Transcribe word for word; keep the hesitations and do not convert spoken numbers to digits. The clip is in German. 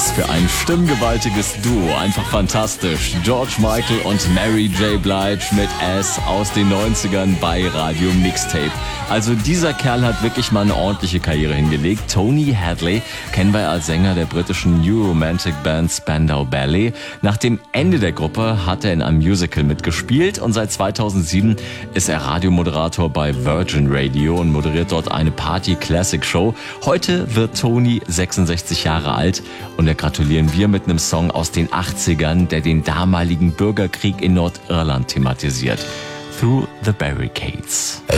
Was für ein stimmgewaltiges Duo, einfach fantastisch. George Michael und Mary J. Blige mit S aus den neunzigern bei Radio Mixtape. Also dieser Kerl hat wirklich mal eine ordentliche Karriere hingelegt. Tony Hadley kennen wir als Sänger der britischen New Romantic Band Spandau Ballet. Nach dem Ende der Gruppe hat er in einem Musical mitgespielt und seit zweitausendsieben ist er Radiomoderator bei Virgin Radio und moderiert dort eine Party-Classic-Show. Heute wird Tony sechsundsechzig Jahre alt und da gratulieren wir mit einem Song aus den achtzigern, der den damaligen Bürgerkrieg in Nordirland thematisiert. Through the Barricades.